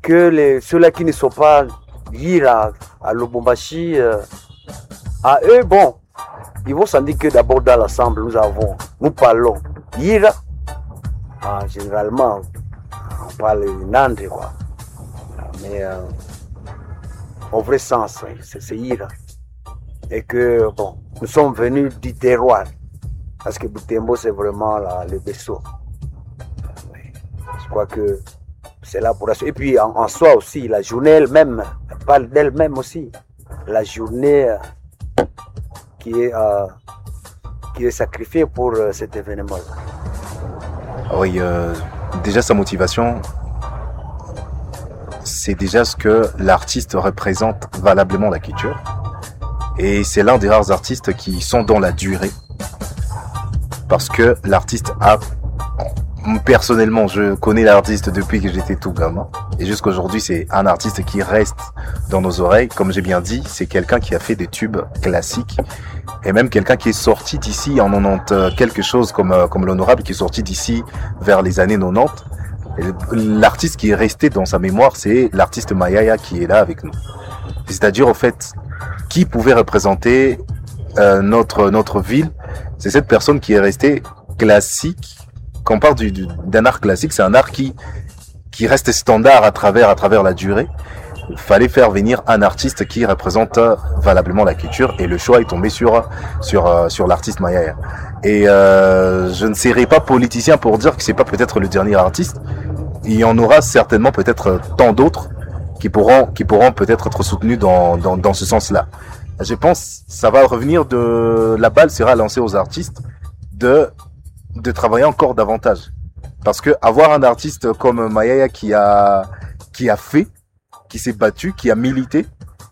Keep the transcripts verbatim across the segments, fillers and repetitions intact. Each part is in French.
que les, ceux-là qui ne sont pas Yira à Lubumbashi, euh, à eux, bon, ils vont s'en dire que d'abord dans l'ensemble, nous avons, nous parlons Yira. Ah, généralement, on parle Nandre, quoi. Mais euh, au vrai sens, c'est, c'est Yira. Et que, bon, nous sommes venus du terroir. Parce que Butembo, c'est vraiment la, le berceau. Je crois que c'est là pour ça. Et puis, en, en soi aussi, la journée elle-même, elle parle d'elle-même aussi. La journée euh, qui, est, euh, qui est sacrifiée pour euh, cet événement-là. Oui, euh, déjà sa motivation, c'est déjà ce que l'artiste représente valablement la culture. Et c'est l'un des rares artistes qui sont dans la durée. Parce que l'artiste a... Personnellement, je connais l'artiste depuis que j'étais tout gamin. Et jusqu'à aujourd'hui, c'est un artiste qui reste dans nos oreilles. Comme j'ai bien dit, c'est quelqu'un qui a fait des tubes classiques. Et même quelqu'un qui est sorti d'ici en quatre-vingt-dix quelque chose comme, comme l'Honorable, qui est sorti d'ici vers les années quatre-vingt-dix. Et l'artiste qui est resté dans sa mémoire, c'est l'artiste Mayaya qui est là avec nous. C'est-à-dire, au fait, qui pouvait représenter euh, notre, notre ville. C'est cette personne qui est restée classique. Quand on parle du, du, d'un art classique, c'est un art qui, qui reste standard à travers, à travers la durée. Il fallait faire venir un artiste qui représente valablement la culture et le choix est tombé sur, sur, sur l'artiste Mayaya. Et euh, je ne serai pas politicien pour dire que c'est pas peut-être le dernier artiste. Il y en aura certainement peut-être tant d'autres qui pourront, qui pourront peut-être être soutenus dans, dans, dans ce sens-là. Je pense que ça va revenir de... La balle sera lancée aux artistes de... de travailler encore davantage. Parce que avoir un artiste comme Mayaya qui a, qui a fait, qui s'est battu, qui a milité,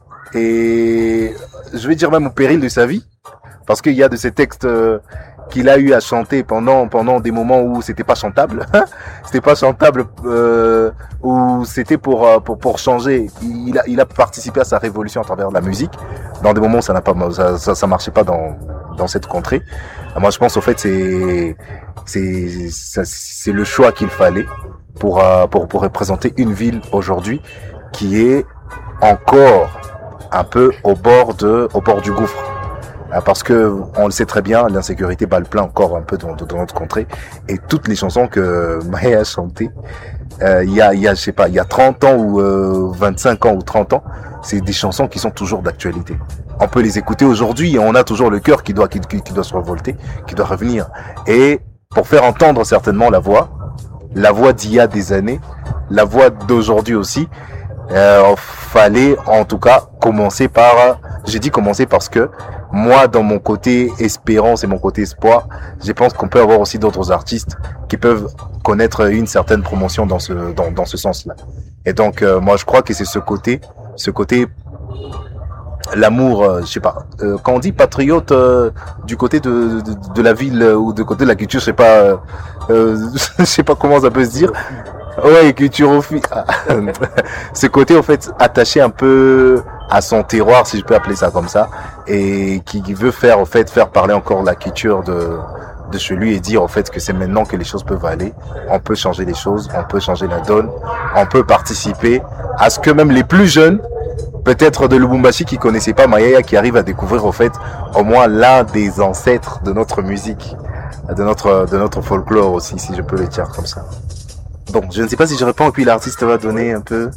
et je vais dire même au péril de sa vie, parce qu'il y a de ces textes euh, qu'il a eu à chanter pendant, pendant des moments où c'était pas chantable, c'était pas chantable, euh, où c'était pour, pour, pour changer. Il a, il a participé à sa révolution à travers la musique. Dans des moments où ça n'a pas, ça, ça, ça marchait pas dans, dans cette contrée. Moi, je pense, au fait, c'est, c'est, c'est, c'est le choix qu'il fallait pour, pour, pour représenter une ville aujourd'hui qui est encore un peu au bord de, au bord du gouffre. Parce que, on le sait très bien, l'insécurité bat le plein encore un peu dans, dans notre contrée. Et toutes les chansons que Maya a chantées, euh, il y a, il y a, je sais pas, il y a trente ans ou euh, vingt-cinq ans ou trente ans, c'est des chansons qui sont toujours d'actualité. On peut les écouter aujourd'hui et on a toujours le cœur qui doit, qui, qui doit se révolter, qui doit revenir. Et pour faire entendre certainement la voix, la voix d'il y a des années, la voix d'aujourd'hui aussi, euh, fallait en tout cas commencer par, j'ai dit commencer parce que moi, dans mon côté espérance et mon côté espoir, je pense qu'on peut avoir aussi d'autres artistes qui peuvent connaître une certaine promotion dans ce, dans, dans ce sens-là. Et donc, euh, moi, je crois que c'est ce côté, ce côté, l'amour, euh, je sais pas, euh, quand on dit patriote euh, du côté de, de, de la ville euh, ou du côté de la culture, je sais pas, euh, euh, je sais pas comment ça peut se dire. Ouais, culturophile. Ce côté, en fait, attaché un peu à son terroir, si je peux appeler ça comme ça, et qui veut faire, en fait, faire parler encore la culture de, de chez lui et dire, en fait, que c'est maintenant que les choses peuvent aller. On peut changer les choses, on peut changer la donne, on peut participer à ce que même les plus jeunes, peut-être de Lubumbashi qui connaissaient pas Mayaya, qui arrivent à découvrir, en fait, au moins l'un des ancêtres de notre musique, de notre, de notre folklore aussi, si je peux le dire comme ça. Bon, je ne sais pas si je réponds et puis l'artiste va donner un peu.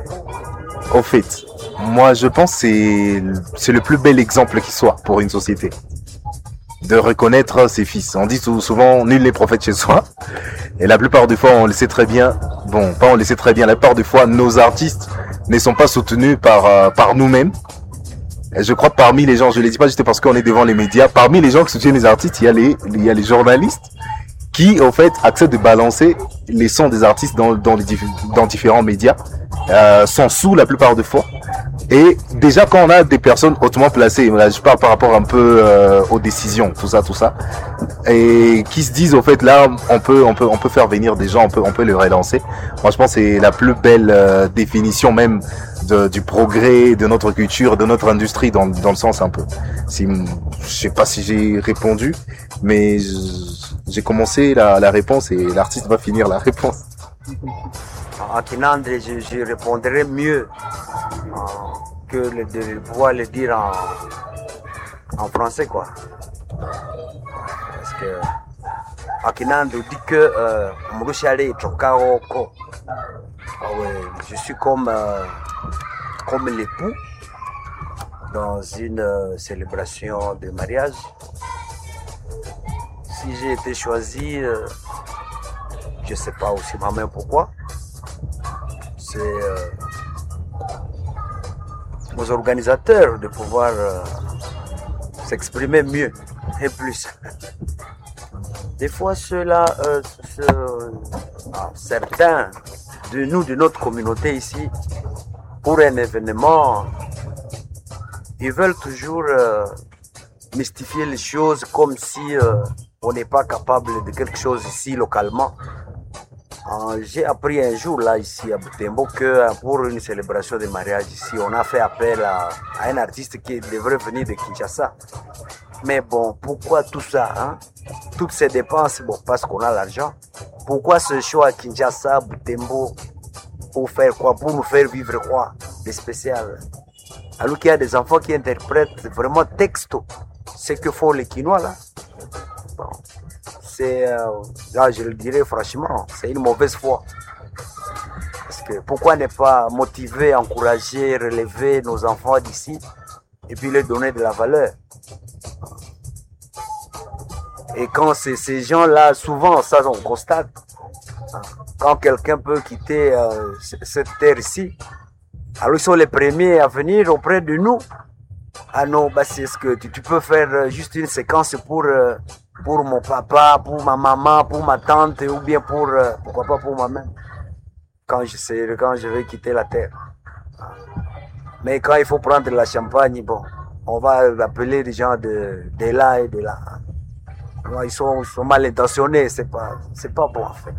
Au fait, moi je pense que c'est, c'est le plus bel exemple qui soit pour une société. De reconnaître ses fils. On dit souvent, nul n'est prophète chez soi. Et la plupart des fois, on le sait très bien. Bon, pas on le sait très bien. La plupart des fois, nos artistes ne sont pas soutenus par, euh, par nous-mêmes. Et je crois que parmi les gens, je ne le dis pas juste parce qu'on est devant les médias, parmi les gens qui soutiennent les artistes, il y a les, il y a les journalistes qui, en fait, acceptent de balancer les sons des artistes dans, dans, les, dans différents médias, euh, sans sous la plupart des fois. Et déjà, quand on a des personnes hautement placées, là, je parle par rapport un peu euh, aux décisions, tout ça, tout ça, et qui se disent, au fait, là, on peut, on peut, on peut faire venir des gens, on peut, on peut les relancer. Moi, je pense que c'est la plus belle euh, définition même de, du progrès de notre culture, de notre industrie, dans, dans le sens un peu. Si, je sais pas si j'ai répondu, mais je, j'ai commencé la, la réponse et l'artiste va finir la réponse. En Kinande, je, je répondrai mieux euh, que le, de pouvoir le dire en, en français, quoi. Parce que en Kinande, on dit que Mourouchale est Chokaoko. Je suis comme, euh, comme l'époux dans une euh, célébration de mariage. Si j'ai été choisi, euh, je ne sais pas aussi moi-même pourquoi. C'est euh, aux organisateurs de pouvoir euh, s'exprimer mieux et plus. Des fois, ceux-là, euh, ce, ah, certains de nous, de notre communauté ici, pour un événement, ils veulent toujours euh, mystifier les choses comme si euh, on n'est pas capable de quelque chose ici localement. Euh, j'ai appris un jour là ici à Butembo que pour une célébration de mariage ici, on a fait appel à, à un artiste qui devrait venir de Kinshasa. Mais bon, pourquoi tout ça, hein? Toutes ces dépenses, bon, parce qu'on a l'argent. Pourquoi ce choix à Kinshasa, Butembo, pour faire quoi? Pour nous faire vivre quoi de spécial? Alors qu'il y a des enfants qui interprètent vraiment texto ce que font les Quinois là. Bon, c'est, euh, là je le dirais franchement, c'est une mauvaise foi. Parce que pourquoi ne pas motiver, encourager, relever nos enfants d'ici et puis leur donner de la valeur? Et quand c'est ces gens-là, souvent ça on constate, quand quelqu'un peut quitter euh, cette terre ici, alors ils sont les premiers à venir auprès de nous. Ah non, bah c'est ce que tu, tu peux faire juste une séquence pour, euh, pour mon papa, pour ma maman, pour ma tante, ou bien pour, euh, pourquoi pas pour moi-même, quand je, sais, quand je vais quitter la terre. Mais quand il faut prendre la champagne, bon, on va appeler des gens de, de là et de là. Alors, ils, sont, ils sont mal intentionnés, c'est pas, c'est pas bon en fait.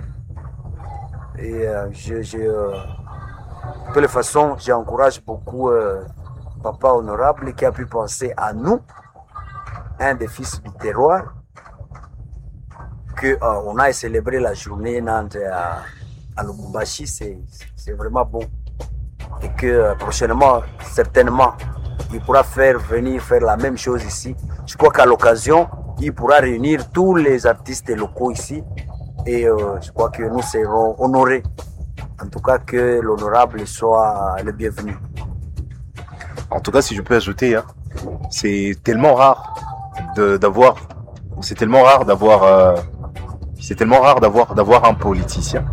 Et euh, je, je, euh, de toutes les façons, j'encourage beaucoup euh, Papa Honorable qui a pu penser à nous, un des fils du terroir, qu'on euh, a célébré la journée Nantes à, à Lubumbashi, c'est, c'est vraiment bon. Et que euh, prochainement, certainement, il pourra faire venir faire la même chose ici. Je crois qu'à l'occasion, il pourra réunir tous les artistes locaux ici. Et euh, je crois que nous serons honorés. En tout cas, que l'honorable soit le bienvenu. En tout cas, si je peux ajouter, hein, c'est tellement rare de, d'avoir, c'est tellement rare d'avoir, euh, c'est tellement rare d'avoir, d'avoir un politicien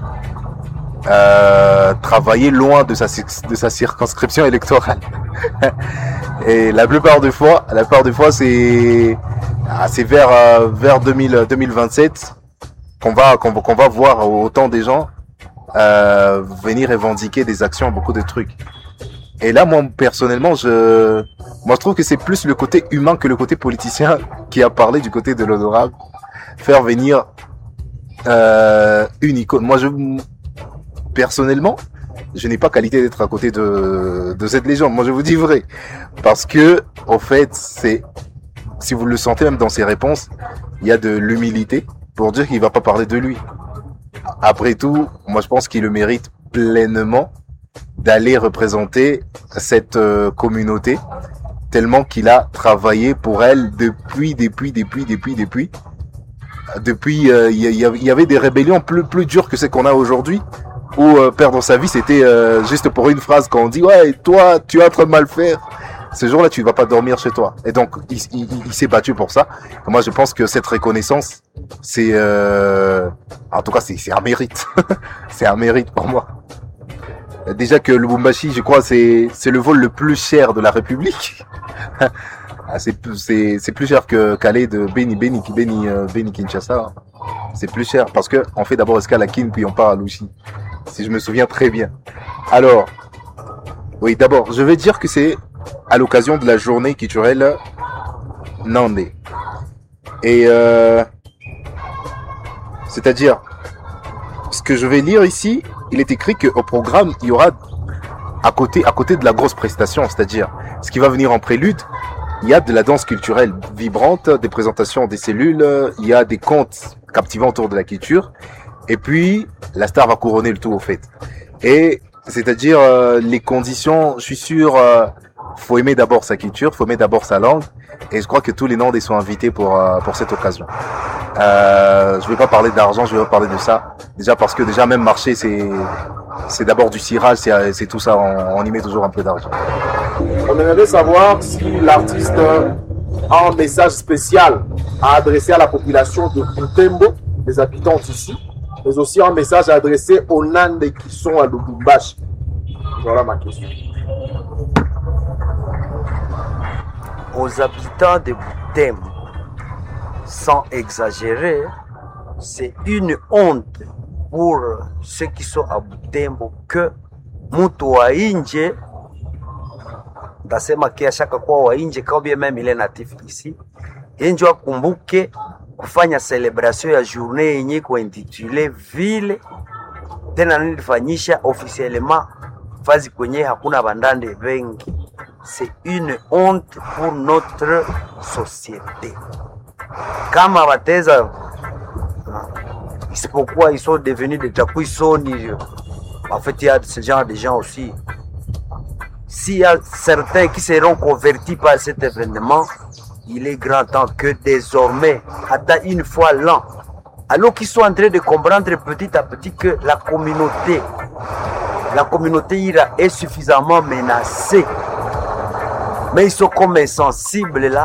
euh, travailler loin de sa, de sa circonscription électorale. Et la plupart des fois, la plupart des fois, c'est, c'est vers, euh, vers deux mille, deux mille vingt-sept qu'on va, qu'on, qu'on va voir autant des gens euh, venir revendiquer des actions, beaucoup de trucs. Et là, moi, personnellement, je, moi, je trouve que c'est plus le côté humain que le côté politicien qui a parlé du côté de l'honorable. Faire venir euh, une icône. Moi, je, personnellement, je n'ai pas qualité d'être à côté de, de cette légende. Moi, je vous dis vrai. Parce que, en fait, c'est, si vous le sentez même dans ses réponses, il y a de l'humilité pour dire qu'il va pas parler de lui. Après tout, moi, je pense qu'il le mérite pleinement d'aller représenter cette euh, communauté tellement qu'il a travaillé pour elle depuis, depuis, depuis, depuis, depuis. Depuis, il euh, y, y, y avait des rébellions plus, plus dures que celles qu'on a aujourd'hui, où euh, perdre sa vie, c'était euh, juste pour une phrase quand on dit « Ouais, toi, tu es en train de mal faire. » Ce jour-là, tu ne vas pas dormir chez toi. Et donc, il, il, il s'est battu pour ça. Et moi, je pense que cette reconnaissance, c'est... Euh, en tout cas, c'est, c'est un mérite. C'est un mérite pour moi. Déjà que le Lubumbashi, je crois, c'est, c'est le vol le plus cher de la République. c'est, c'est, c'est plus cher que Calais de Beni, Beni, Beni, euh, Beni Kinshasa. C'est plus cher parce que on fait d'abord escale à Kin, puis on part à Lushi. Si je me souviens très bien. Alors, oui, d'abord, je vais dire que c'est à l'occasion de la journée culturelle Nandé. Et euh, c'est-à-dire, ce que je vais lire ici, il est écrit qu'au programme, il y aura à côté, à côté de la grosse prestation, c'est-à-dire ce qui va venir en prélude, il y a de la danse culturelle vibrante, des présentations des cellules, il y a des contes captivants autour de la culture, Et puis, la star va couronner le tout, au fait. Et, c'est-à-dire, euh, les conditions, je suis sûr, euh, faut aimer d'abord sa culture, faut aimer d'abord sa langue. Et je crois que tous les Nandais sont invités pour, euh, pour cette occasion. Euh, je vais pas parler d'argent, je vais pas parler de ça. Déjà parce que déjà même marché, c'est, c'est d'abord du cirage, c'est, c'est tout ça, on, on y met toujours un peu d'argent. On aimerait savoir si l'artiste a un message spécial à adresser à la population de Butembo, les habitants d'ici, mais aussi un message à adresser aux Nandais qui sont à Lubumbashi. Voilà ma question. Aux habitants de Butembo, sans exagérer, c'est une honte pour ceux qui sont à Butembo que mtu wa nje, ndasema kia shaka kwa wa nje kwa bien même il est natif ici, nje wakumbuke kufanya celebration ya journée yenye kwa intitulé ville tena nilifanyisha officiellement fazi kwenye hakuna bandande wengi. C'est une honte pour notre société. Kama wateza isipokuwa ils sont devenus des takuisoni, en fait il y a ce genre de gens aussi. S'il y a certains qui seront convertis par cet événement, il est grand temps que désormais, à une fois l'an, alors qu'ils sont en train de comprendre petit à petit que la communauté, la communauté ira est suffisamment menacée. Mais ils sont comme insensibles là.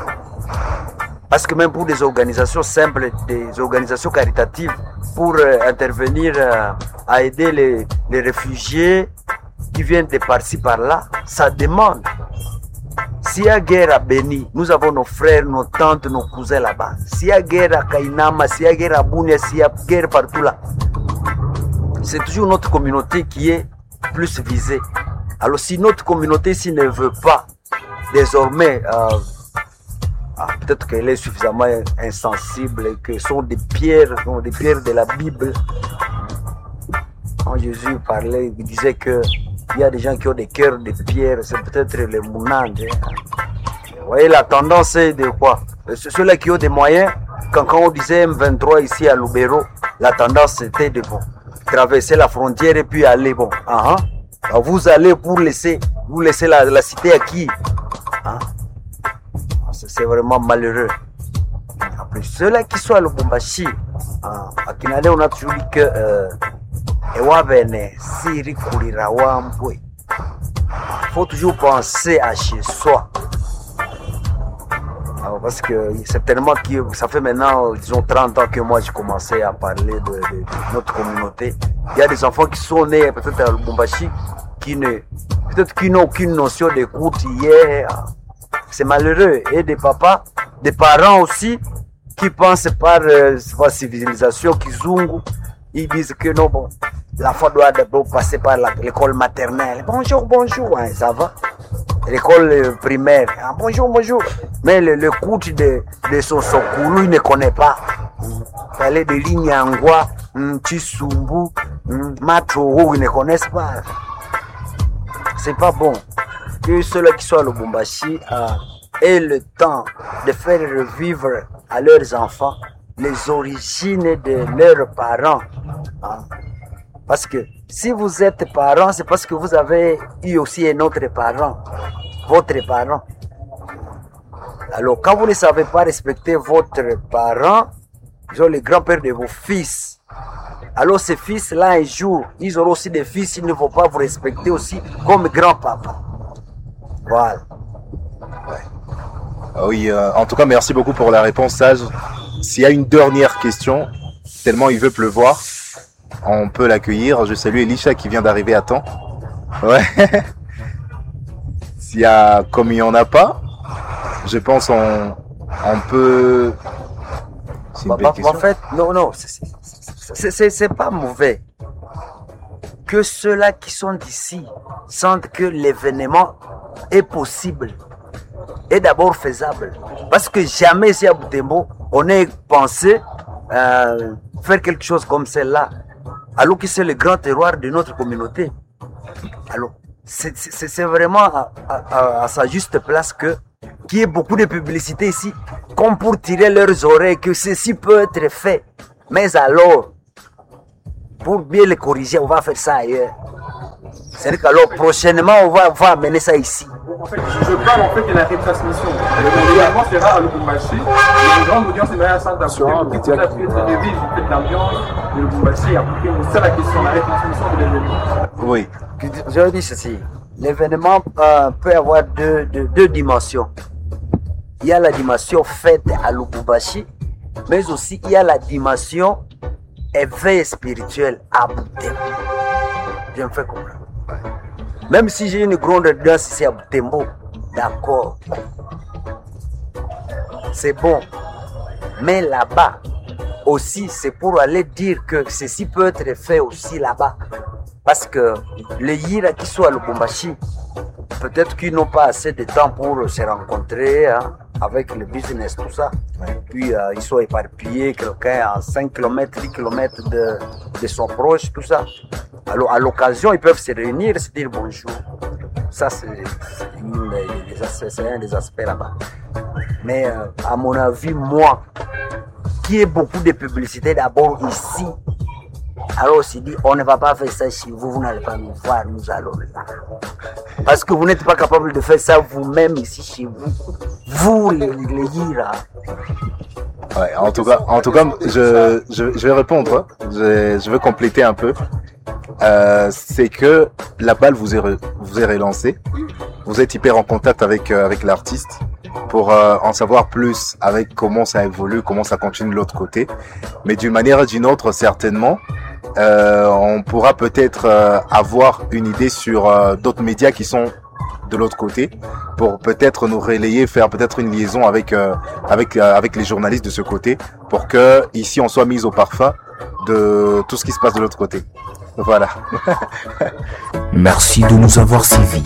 Parce que même pour des organisations simples, des organisations caritatives, pour euh, intervenir euh, à aider les, les réfugiés qui viennent de par-ci par-là, ça demande. S'il y a guerre à Beni, nous avons nos frères, nos tantes, nos cousins là-bas. S'il y a guerre à Kainama, s'il y a guerre à Bunia, s'il y a guerre partout là, c'est toujours notre communauté qui est plus visée. Alors si notre communauté ici ne veut pas, désormais, euh, ah, peut-être qu'elle est suffisamment insensible et que ce sont des pierres, sont des pierres de la Bible. Quand Jésus parlait, il disait que il y a des gens qui ont des cœurs de pierre, c'est peut-être les mounandes. Vous voyez, la tendance est de quoi? Ceux-là qui ont des moyens, quand, quand on disait M vingt-trois ici à Lubero, la tendance c'était de bon, traverser la frontière et puis aller bon. Uh-huh. Alors vous allez pour laisser, vous laissez la, la cité à qui? Hein? C'est vraiment malheureux. En plus, ceux-là qui sont à Lubumbashi, hein, à Kinale, on a toujours dit que euh, il faut toujours penser à chez soi. Alors, parce que certainement que ça fait maintenant, disons, trente ans que moi j'ai commencé à parler de, de, de notre communauté. Il y a des enfants qui sont nés peut-être à Lubumbashi qui ne, peut-être qui n'ont aucune notion d'écoute hier. C'est malheureux. Et des papas, des parents aussi, qui pensent par, euh, par civilisation, qui zungu, ils disent que non, bon, la foi doit d'abord passer par la, l'école maternelle. Bonjour, bonjour, hein, ça va. L'école euh, primaire, hein, bonjour, bonjour. Mais le, le coach de, de son Sokulu, il ne connaît pas. Parler de Lignangwa, Chisumbu, Matoro, ils ne connaissent pas. C'est pas bon. Que ceux-là qui sont à Lubumbashi euh, aient le temps de faire revivre à leurs enfants les origines de leurs parents. Hein. Parce que si vous êtes parent, c'est parce que vous avez eu aussi un autre parent, votre parent. Alors quand vous ne savez pas respecter votre parent, genre le grand-père de vos fils, alors ces fils-là un jour, ils auront aussi des fils, ils ne vont pas vous respecter aussi comme grand-papa. Voilà. Ouais. Oui, euh, en tout cas, merci beaucoup pour la réponse, Sage. S'il y a une dernière question, tellement il veut pleuvoir, on peut l'accueillir. Je salue Elisha qui vient d'arriver à temps. Ouais. S'il y a, comme il n'y en a pas, je pense on, on peut... C'est une bah, belle bah, question. En fait, non, non, c'est, c'est, c'est, c'est pas mauvais. Que ceux-là qui sont d'ici sentent que l'événement est possible, est d'abord faisable. Parce que jamais ici à Butembo, on ait pensé euh, faire quelque chose comme celle-là, alors que c'est le grand terroir de notre communauté. Alors, c'est, c'est, c'est vraiment à, à, à sa juste place que qu'il y ait beaucoup de publicité ici, comme pour tirer leurs oreilles, que ceci peut être fait. Mais alors, pour bien les corriger, on va faire ça ailleurs. C'est-à-dire qu'alors, prochainement, on va, on va amener ça ici. En fait, je parle en fait de la retransmission. Également, c'est rare à Lubumbashi. Une grande audience est derrière ça d'Apotembo. Toute la pièce de ville, en fait, l'ambiance de Lubumbashi. Après, c'est la question, la retransmission de l'événement. Oui. Je dis ceci. L'événement euh, peut avoir deux, deux, deux dimensions. Il y a la dimension fête à Lubumbashi, mais aussi il y a la dimension éveil spirituel à Butembo. Je me fais comprendre. Même si j'ai une grande audience ici à Butembo, d'accord, c'est bon. Mais là-bas, aussi, c'est pour aller dire que ceci peut être fait aussi là-bas. Parce que les Yira qui sont à Lubumbashi, peut-être qu'ils n'ont pas assez de temps pour se rencontrer hein, avec le business, tout ça. Puis euh, ils sont éparpillés, quelqu'un à cinq kilomètres, dix kilomètres de, de son proche, tout ça. Alors à l'occasion, ils peuvent se réunir et se dire bonjour. Ça, c'est, c'est, c'est un des aspects là-bas. Mais euh, à mon avis, moi, qui ai beaucoup de publicité d'abord ici, alors on s'est dit, on ne va pas faire ça chez vous, vous n'allez pas nous voir, nous allons là. Parce que vous n'êtes pas capable de faire ça vous-même ici chez vous. Vous, les, les Yira. Ouais, en tout cas, en tout cas, je, je, je vais répondre. Je, je veux compléter un peu. Euh, c'est que la balle vous est, re, vous est relancée. Vous êtes hyper en contact avec, euh, avec l'artiste pour euh, en savoir plus avec comment ça évolue, comment ça continue de l'autre côté. Mais d'une manière ou d'une autre, certainement, euh, on pourra peut-être euh, avoir une idée sur euh, d'autres médias qui sont de l'autre côté pour peut-être nous relayer, faire peut-être une liaison avec euh, avec euh, avec les journalistes de ce côté pour que ici on soit mis au parfum de tout ce qui se passe de l'autre côté. Voilà. Merci de nous avoir suivis.